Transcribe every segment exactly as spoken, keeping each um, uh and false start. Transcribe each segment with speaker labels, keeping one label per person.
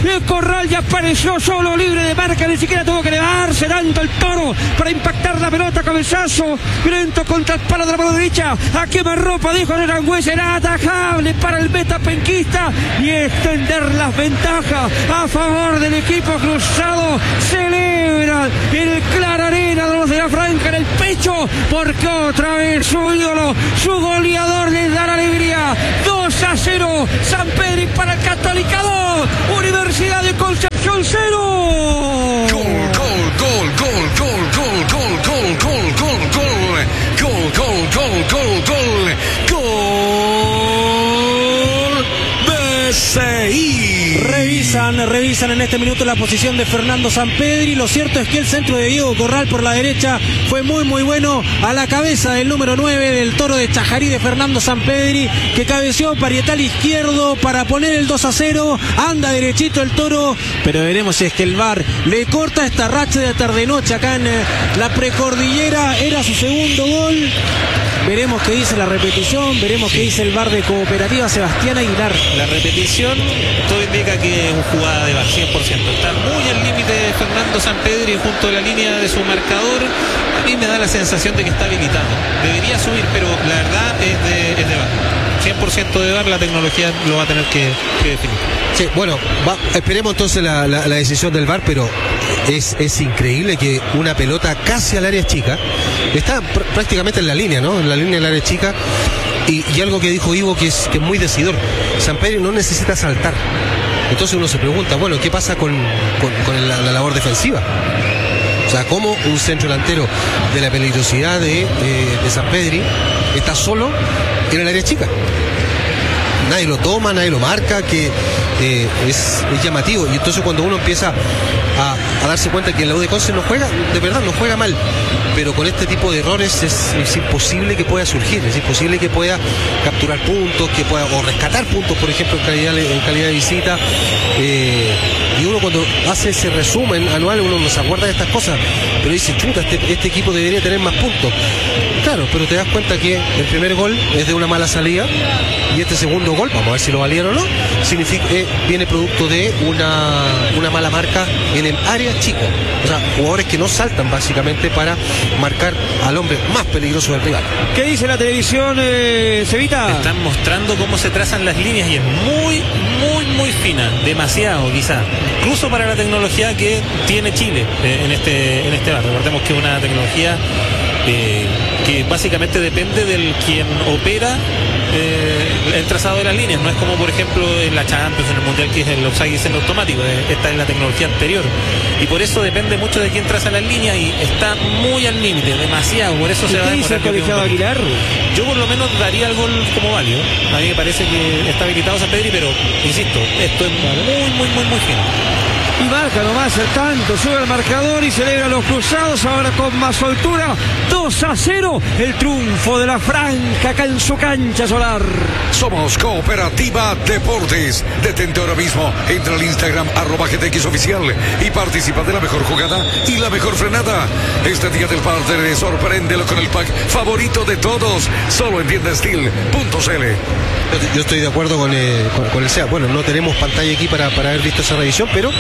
Speaker 1: de Corral ya apareció solo, libre de marca, ni siquiera tuvo que elevarse tanto el Toro para impactar la pelota, cabezazo violento contra el palo de la mano derecha, a quemarropa, dijo Arangüez, era atajable para el meta penquista y extender las ventajas a favor del equipo cruzado. Celebra el Clararena de los de la franja en el pecho, porque otra vez su ídolo, su goleador les da la alegría. Dos a cero, San Pedro para el Católica dos, Universidad de Concepción cero.
Speaker 2: Gol, gol, gol, gol, gol, gol, gol, gol, gol, gol, gol, gol, gol, gol, gol, gol, B C I.
Speaker 3: Revisan, revisan en este minuto la posición de Fernando Sampedri. Lo cierto es que el centro de Diego Corral por la derecha fue muy muy bueno, a la cabeza del número nueve del Toro de Chajarí, de Fernando Sampedri, que cabeció parietal izquierdo para poner el dos a cero. Anda derechito el Toro, pero veremos si es que el V A R le corta esta racha de tarde-noche acá en la precordillera. Era su segundo gol. Veremos qué dice la repetición, veremos qué dice el V A R de Cooperativa Sebastián Aguilar.
Speaker 4: La repetición todo indica que es una jugada de V A R cien por ciento. Está muy al límite de Fernando Sampedri junto a la línea de su marcador. A mí me da la sensación de que está habilitado. Debería subir, pero la verdad es de, es de V A R. cien por ciento de V A R, la tecnología lo va a tener que, que definir.
Speaker 5: Sí, bueno, va, esperemos entonces la, la, la decisión del V A R, pero es, es increíble que una pelota casi al área chica, está pr prácticamente en la línea, ¿no? En la línea del área chica, y, y algo que dijo Ivo que es, que es muy decidor. Sampedri no necesita saltar. Entonces uno se pregunta, bueno, ¿qué pasa con, con, con la, la labor defensiva? O sea, ¿cómo un centro delantero de la peligrosidad de, de, de Sampedri está solo en el área chica? Nadie lo toma, nadie lo marca, que eh, es, es llamativo. Y entonces cuando uno empieza a, a darse cuenta que la U de Conce no juega, de verdad no juega mal, pero con este tipo de errores es, es imposible que pueda surgir, es imposible que pueda capturar puntos, que pueda, o rescatar puntos, por ejemplo, en calidad, en calidad de visita. Eh, y uno cuando hace ese resumen anual, uno no se acuerda de estas cosas, pero dice, chuta, este, este equipo debería tener más puntos. Claro, pero te das cuenta que el primer gol es de una mala salida y este segundo gol, vamos a ver si lo valieron o no, significa, eh, viene producto de una, una mala marca en el área chica. O sea, jugadores que no saltan básicamente para marcar al hombre más peligroso del rival.
Speaker 1: ¿Qué dice la televisión, eh, Cevita?
Speaker 4: Están mostrando cómo se trazan las líneas y es muy, muy, muy fina, demasiado quizá, incluso para la tecnología que tiene Chile eh, en este en este bar. Recordemos que es una tecnología eh, que básicamente depende del quien opera eh, el trazado de las líneas. No es como por ejemplo en la Champions, en el Mundial, que es el offside en automático. Esta es la tecnología anterior y por eso depende mucho de quién traza las líneas y está muy al límite, demasiado. Por eso se va a demorar.
Speaker 1: ¿Qué dice el colegiado Aguilar?
Speaker 4: Yo por lo menos daría el gol como válido. A mí me parece que está habilitado Sampedri, pero insisto, esto es muy, muy, muy, muy fino.
Speaker 1: Y marca nomás el tanto, sube al marcador y celebra los cruzados ahora con más soltura. dos a cero, el triunfo de la franja acá en su cancha solar.
Speaker 2: Somos Cooperativa Deportes. Detente ahora mismo, entra al Instagram arroba G T X oficial y participa de la mejor jugada y la mejor frenada. Este día del padre, sorpréndelo con el pack favorito de todos, solo en tienda steel punto c l.
Speaker 5: Yo, yo estoy de acuerdo con, eh, con, con el S E A. Bueno, no tenemos pantalla aquí para, para haber visto esa revisión, pero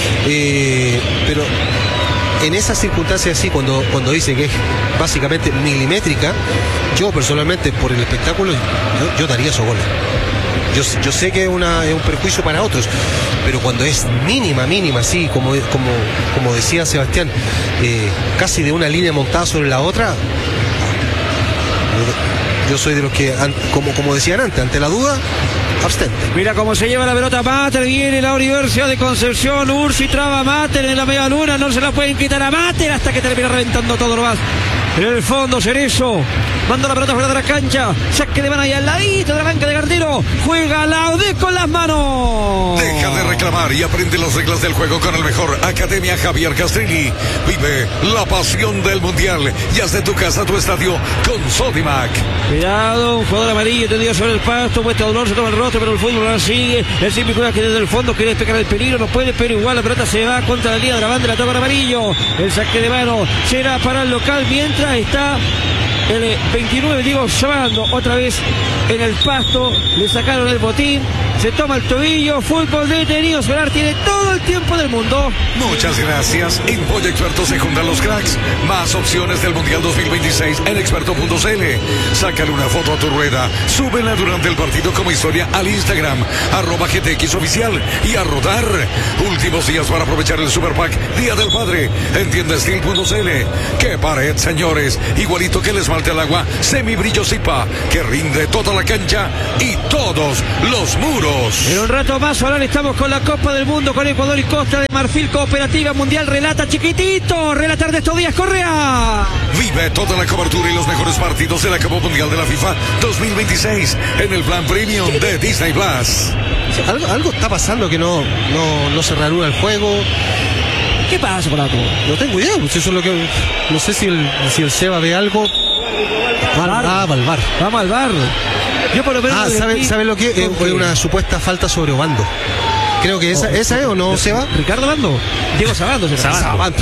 Speaker 5: eh, pero en esas circunstancias así, cuando, cuando dice que es básicamente milimétrica, yo personalmente por el espectáculo yo, yo daría esos goles. Yo, yo sé que es, una, es un perjuicio para otros, pero cuando es mínima, mínima, así como, como, como decía Sebastián, eh, casi de una línea montada sobre la otra, yo soy de los que, como, como decían antes, ante la duda, abstente.
Speaker 1: Mira cómo se lleva la pelota Mater, viene la Universidad de Concepción, Ursi traba a Mater en la media luna, no se la pueden quitar a Mater hasta que termina reventando todo lo más. En el fondo, Cerezo manda la pelota fuera de la cancha, saque de mano ahí al ladito de la banca de Gardero, juega la U D con las manos.
Speaker 2: Deja de reclamar y aprende las reglas del juego con el mejor. Academia Javier Castrilli. Vive la pasión del mundial y haz de tu casa tu estadio con Sodimac.
Speaker 1: Cuidado, un jugador amarillo tendido sobre el pasto, puesta dolor, se toma el rostro, pero el fútbol ahora sigue. El Cívico que desde el fondo quiere despejar el peligro, no puede, pero igual la pelota se va contra la línea de la banda, la toca el amarillo. El saque de mano será para el local, mientras acá está el veintinueve, Diego Sabando, otra vez en el pasto, le sacaron el botín, se toma el tobillo, fútbol detenido, Solar tiene todo el tiempo del mundo.
Speaker 2: Muchas gracias. En Pollo Experto se juntan los cracks. Más opciones del Mundial dos mil veintiséis en experto punto c l. Sácale una foto a tu rueda, súbela durante el partido como historia al Instagram, arroba G T X oficial, y a rodar. Últimos días para aprovechar el Super Pack Día del Padre en tienda steel punto c l. ¡Qué pared, señores! Igualito que el esmalte al agua, semibrillo Zipa, que rinde toda la cancha y todos los muros.
Speaker 1: En un rato más, ahora estamos con la Copa del Mundo, con Ecuador y Costa de Marfil, Cooperativa Mundial. Relata Chiquitito, relatar de estos días, Correa.
Speaker 2: Vive toda la cobertura y los mejores partidos de la Copa Mundial de la FIFA dos mil veintiséis en el plan premium de Disney Plus.
Speaker 5: Algo, algo está pasando que no, no, no se reanuda el juego.
Speaker 1: ¿Qué pasa, Polaco?
Speaker 5: No tengo idea, pues eso es lo que. No sé si el, si el Seba ve algo. Ah, va al bar.
Speaker 1: Vamos al bar. Yo por lo menos.
Speaker 5: Ah, ¿sabe, ¿sabe lo que? Es okay. Una supuesta falta sobre Obando. Creo que esa, oh, esa es o no, Seba.
Speaker 1: Ricardo Bando. Diego Sabando.
Speaker 5: Sabando.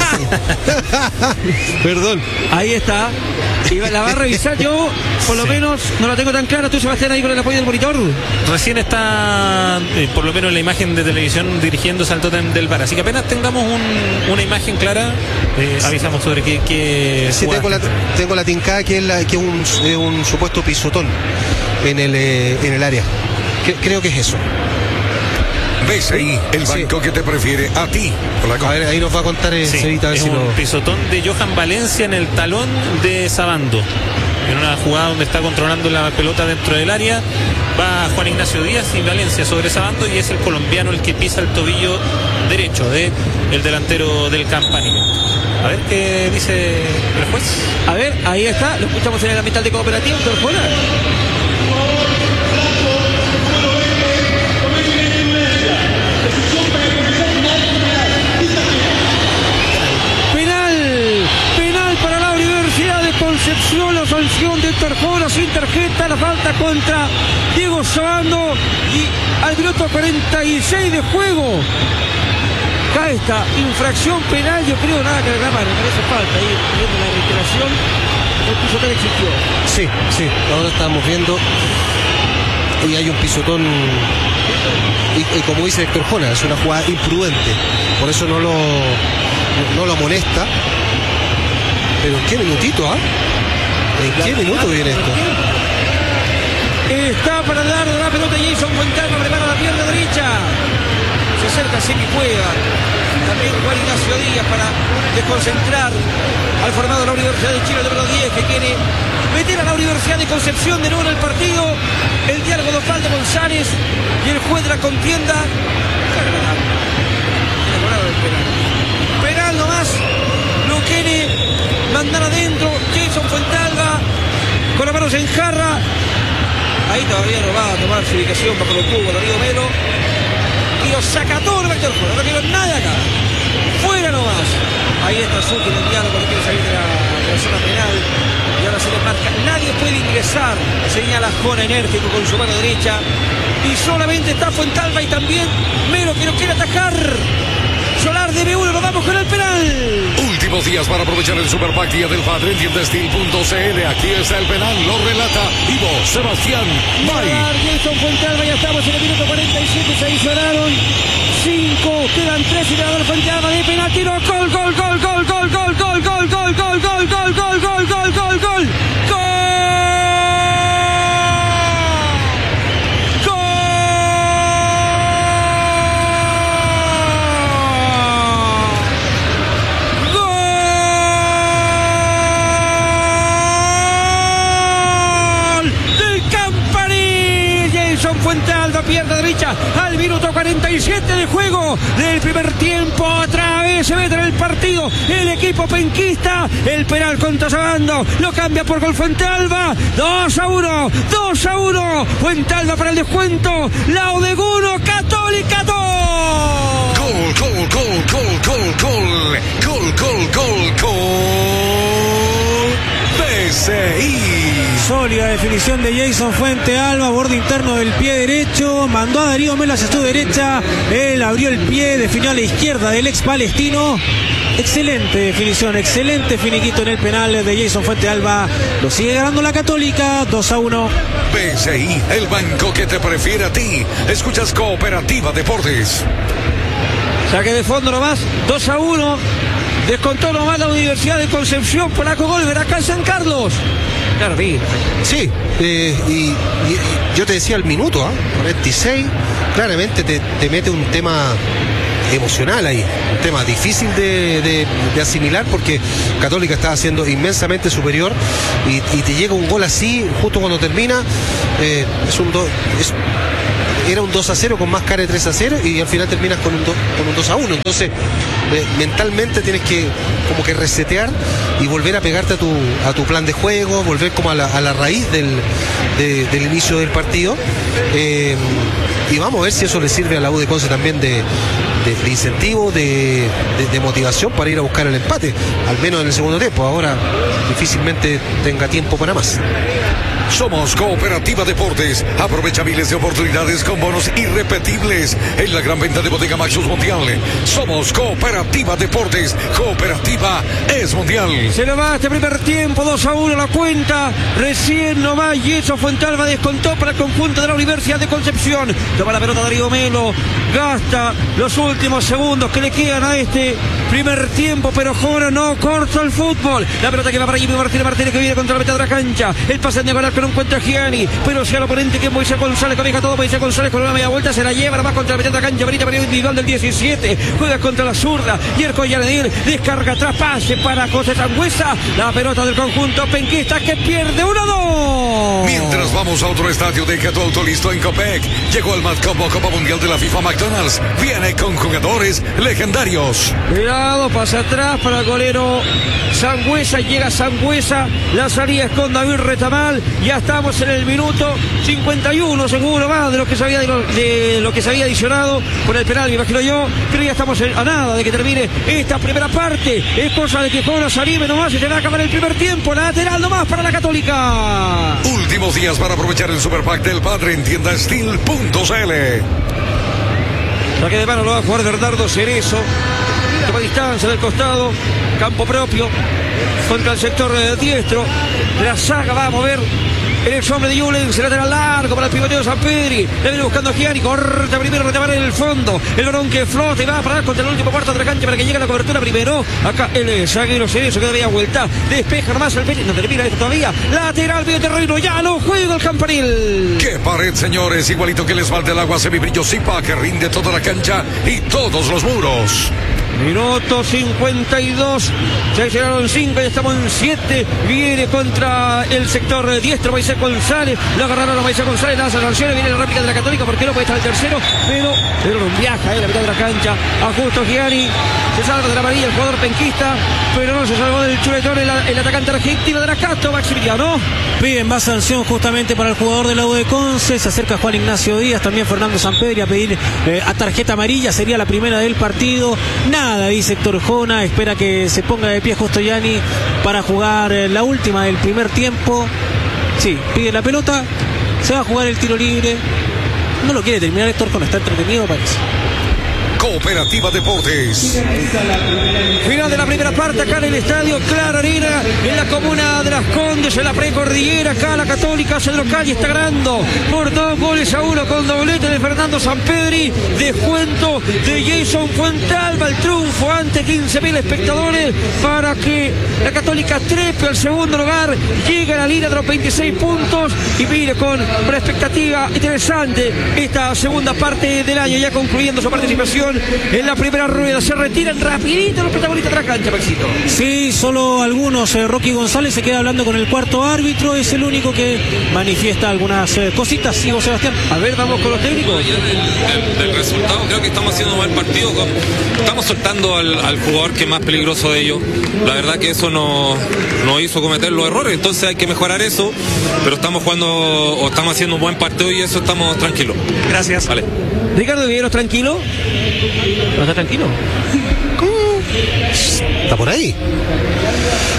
Speaker 5: Perdón.
Speaker 1: Ahí está. Y la va a revisar. Yo, por lo sí. menos, no la tengo tan clara. Tú, Sebastián, ahí con el apoyo del monitor.
Speaker 4: Recién está, eh, por lo menos, la imagen de televisión dirigiéndose al tótem del bar. Así que apenas tengamos un, una imagen clara, eh, avisamos sobre qué. qué
Speaker 5: sí, tengo la, tengo la tincada que es, la, que es un, eh, un supuesto pisotón en el, eh, en el área. Que, creo que es eso.
Speaker 2: ¿Ves ahí el banco sí. que te prefiere a ti?
Speaker 5: A ver, ahí nos va a contar eh,
Speaker 4: sí,
Speaker 5: Cevita, a ver
Speaker 4: es
Speaker 5: si
Speaker 4: un
Speaker 5: lo...
Speaker 4: pisotón de Johan Valencia en el talón de Sabando. En una jugada donde está controlando la pelota dentro del área, va Juan Ignacio Díaz y Valencia sobre Sabando, y es el colombiano el que pisa el tobillo derecho de el delantero del Campanile. A ver qué dice el juez.
Speaker 1: A ver, ahí está, lo escuchamos en el ambiental de Cooperativa, doctor Juana. Concepción, la sanción de Interjona sin tarjeta, la falta contra Diego Sabando, y al minuto cuarenta y seis de juego cae esta infracción penal. Yo creo nada que reclamar, me parece falta ahí viendo la reiteración. El pisotón existió.
Speaker 5: Sí, sí, ahora estamos viendo y hay un pisotón y, y como dice Héctor Jona, es una jugada imprudente, por eso no lo no lo amonesta. Pero ¿en qué minutito, ah? ¿En qué minuto viene esto?
Speaker 1: Está para dar la pelota Jason Fuentalba, prepara la pierna derecha. Se acerca Semicueva. También Juan Ignacio Díaz para desconcentrar al formado de la Universidad de Chile, número diez, que quiere meter a la Universidad de Concepción de nuevo en el partido. El diálogo de Osvaldo González y el juez de la contienda. Penal nomás. Lo quiere mandar adentro Jason Fuentalba con las manos en jarra. Ahí todavía no va a tomar su ubicación bajo los tubos Darío Melo y lo saca todo el vector fuera. No quiero nada acá, fuera nomás. Ahí está Suki en el diálogo, no quiere salir de la, de la zona penal y ahora se le marca. Nadie puede ingresar, señala Jona enérgico con su mano derecha, y solamente está Fuentalba y también Melo que no quiere atacar. Solar de B uno, nos vamos con el penal.
Speaker 2: Últimos días para aprovechar el Super Pack Día del Padre en tienda steel punto c l. Aquí está el penal, lo relata Ivo Sebastián May.
Speaker 1: Jason Fuentalba, ya estamos en el minuto cuarenta y siete, se adicionaron cinco, quedan tres y ganador Fuentalba de penal, tiro, gol, gol, gol, gol, gol, gol, gol, gol, gol, gol, gol, gol, gol, gol, gol, gol, gol, gol. Fuentalba, pierna derecha al minuto cuarenta y siete de juego del primer tiempo. Otra vez se mete en el partido el equipo penquista. El penal contra Sabando lo cambia por gol Fuentalba. dos a uno, dos a uno. Fuentalba para el descuento. Laudeguno, Católica dos.
Speaker 2: Gol, gol, gol, gol, gol, gol. Gol, gol, gol, gol. P C I.
Speaker 3: Sólida definición de Jason Fuentalba, borde interno del pie derecho, mandó a Darío Melo hacia su derecha, él abrió el pie, definió a la izquierda del ex palestino Excelente definición, excelente finiquito en el penal de Jason Fuentealba. Lo sigue ganando la Católica, dos a uno.
Speaker 2: B C I, el banco que te prefiere a ti. Escuchas Cooperativa Deportes.
Speaker 1: Saque de fondo nomás, dos a uno. Descontó nomás la Universidad de Concepción. Polaco Golver acá en San Carlos. Claro,
Speaker 5: sí, eh, y, y, y yo te decía el minuto, ¿eh? cuarenta y seis, claramente te, te mete un tema emocional ahí, un tema difícil de, de, de asimilar, porque Católica estaba siendo inmensamente superior y, y te llega un gol así justo cuando termina. eh, es un do, es, era un dos a cero con más cara de tres a cero y al final terminas con un, do, con un dos a uno. Entonces eh, mentalmente tienes que como que resetear y volver a pegarte a tu, a tu plan de juego, volver como a la, a la raíz del, de, del inicio del partido. eh, y vamos a ver si eso le sirve a la U de Conce también de, de, de incentivo, de, de, de motivación para ir a buscar el empate, al menos en el segundo tiempo. Ahora difícilmente tenga tiempo para más.
Speaker 2: Somos Cooperativa Deportes. Aprovecha miles de oportunidades con bonos irrepetibles en la gran venta de Bodega Maxus Mundial. Somos Cooperativa Deportes. Cooperativa es mundial.
Speaker 1: Se lo va este primer tiempo, dos a uno la cuenta. Recién nomás Jason Fuentealba descontó para el conjunto de la Universidad de Concepción. Toma la pelota Darío Melo. Gasta los últimos segundos que le quedan a este primer tiempo, pero Jona no corta el fútbol. La pelota que va para Jimmy Martínez Martínez, que viene contra la mitad de la cancha. El pase en diagonal que no encuentra Gianni, pero sea el oponente que es Moisés González, comienza todo Moisés González con una media vuelta, se la lleva nomás contra la mitad de la cancha. Benita Pereira individual del diecisiete, juega contra la zurda. Yerko Yanedir descarga atrás, pase para José Sangüesa. La pelota del conjunto penquista que pierde uno a dos.
Speaker 2: Mientras vamos a otro estadio, deja tu auto listo en Copec. Llegó el Matcombo Copa Mundial de la FIFA McDonald's. Viene con jugadores legendarios.
Speaker 1: Cuidado, pasa atrás para el golero Sangüesa. Llega Sangüesa, la salida es con David Retamal. Ya estamos en el minuto cincuenta y uno, seguro más de lo que se había, de lo, de lo que se había adicionado por el penal, me imagino yo. Pero ya estamos en, a nada de que termine esta primera parte. Es cosa de que Jonas anime nomás y se va a acabar el primer tiempo. Lateral nomás para la Católica.
Speaker 2: Últimos días para aprovechar el Super Pack del Padre en tienda steel punto c l.
Speaker 1: Saque de mano lo va a jugar Bernardo Cerezo. Toma distancia del costado, campo propio contra el sector eh, diestro. La saga va a mover el ex hombre de Yulen, se lateral largo para el pivoteo de San Pedri. Le viene buscando a Gianni, corta primero, retamar en el fondo. El varón que flota y va a parar contra el último cuarto de la cancha para que llegue a la cobertura primero. Acá el zaguero Cerezo que debía vuelta. Despeja nomás el Betis, no termina esto todavía. Lateral, medio terreno, ya no juega el campanil.
Speaker 2: ¡Qué pared, señores! Igualito que les falta el agua semibrillo Zipa, que rinde toda la cancha y todos los muros.
Speaker 1: Minuto cincuenta y dos, ya llegaron cinco y estamos en siete. Viene contra el sector diestro Moisés González, lo agarraron a Moisés González, lanza sanciones, viene la réplica de la Católica porque no puede estar el tercero, pero, pero no viaja en la mitad de la cancha. A Justo Gianni, se salva de la amarilla el jugador penquista, pero no se salvó del chuletón el, el atacante argentino de la Cato, Maximiliano.
Speaker 3: Piden más sanción justamente para el jugador de la U de Conce. Se acerca Juan Ignacio Díaz, también Fernando Sampedri a pedir eh, a tarjeta amarilla, sería la primera del partido. Nada, dice Héctor Jona, espera que se ponga de pie Justo Gianni para jugar eh, la última del primer tiempo. Sí, pide la pelota, se va a jugar el tiro libre. No lo quiere terminar Héctor Jona, está entretenido parece.
Speaker 2: Cooperativa Deportes.
Speaker 1: Final de la primera parte acá en el estadio Clara Arena, en la comuna de Las Condes, en la precordillera. Acá la Católica hace local y está ganando por dos goles a uno con doblete de Fernando Sampedri. Descuento de Jason Fuentealba, el triunfo ante quince mil espectadores para que la Católica trepe al segundo lugar, llega a la línea de los veintiséis puntos y mire con una expectativa interesante esta segunda parte del año, ya concluyendo su participación en la primera rueda. Se retiran rapidito los protagonistas de la cancha, Maxito.
Speaker 3: Sí, solo algunos. eh, Rocky González se queda hablando con el cuarto árbitro, es el único que manifiesta algunas eh, cositas. Sigo, Sebastián.
Speaker 1: A ver, vamos con los técnicos.
Speaker 6: Del, del resultado, creo que estamos haciendo un buen partido. Estamos soltando al, al jugador que es más peligroso de ellos. La verdad que eso nos no hizo cometer los errores, entonces hay que mejorar eso, pero estamos jugando o estamos haciendo un buen partido y eso estamos tranquilos.
Speaker 4: Gracias.
Speaker 6: Vale.
Speaker 1: Ricardo Viveros, tranquilo. ¿No está tranquilo?
Speaker 5: Está por ahí. A ver,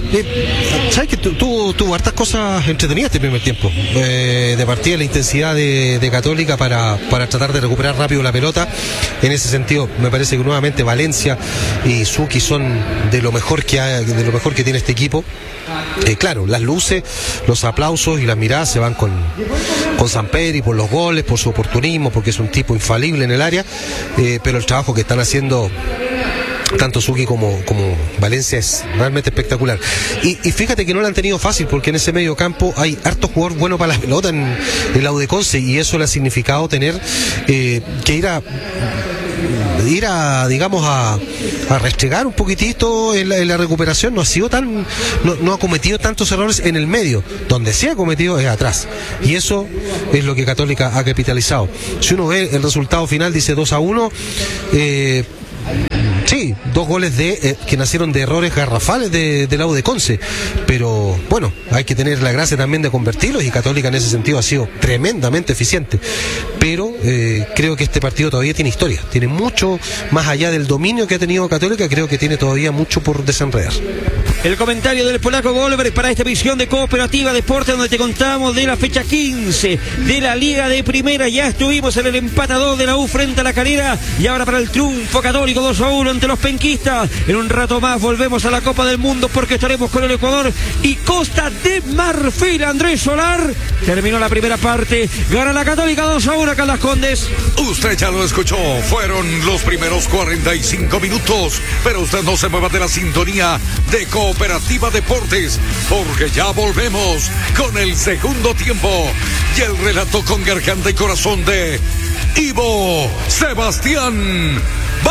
Speaker 5: Eh, ¿Sabes que tuvo, tuvo hartas cosas entretenidas este primer tiempo? Eh, de partida la intensidad de, de Católica para, para tratar de recuperar rápido la pelota. En ese sentido, me parece que nuevamente Valencia y Suki son de lo mejor que hay, de lo mejor que tiene este equipo. Eh, claro, las luces, los aplausos y las miradas se van con, con Sampedri por los goles, por su oportunismo, porque es un tipo infalible en el área, eh, pero el trabajo que están haciendo tanto Suki como, como Valencia es realmente espectacular. Y, y fíjate que no lo han tenido fácil, porque en ese medio campo hay harto jugador bueno para la pelota en, en la U de Conce, y eso le ha significado tener eh, que ir a ir a, digamos, a, a restregar un poquitito en la, en la recuperación. No ha sido tan, no, no ha cometido tantos errores en el medio. Donde se ha cometido es atrás, y eso es lo que Católica ha capitalizado. Si uno ve el resultado final, dice dos a uno, eh, sí, dos goles de eh, que nacieron de errores garrafales de, de la U de Conce, pero bueno, hay que tener la gracia también de convertirlos, y Católica en ese sentido ha sido tremendamente eficiente. Pero eh, creo que este partido todavía tiene historia, tiene mucho más allá del dominio que ha tenido Católica. Creo que tiene todavía mucho por desenredar.
Speaker 1: El comentario del polaco Goldberg para esta edición de Cooperativa Deporte, donde te contamos de la fecha quince de la Liga de Primera. Ya estuvimos en el empatador de la U frente a La Calera, y ahora para el triunfo Católico dos a uno ante los penquistas. En un rato más volvemos a la Copa del Mundo, porque estaremos con el Ecuador y Costa de Marfil. Andrés Solar, terminó la primera parte, gana la Católica dos a uno acá en Las Condes.
Speaker 2: Usted ya lo escuchó, fueron los primeros cuarenta y cinco minutos, pero usted no se mueva de la sintonía de Cooperativa Deportes, porque ya volvemos con el segundo tiempo y el relato con garganta y corazón de Ivo Sebastián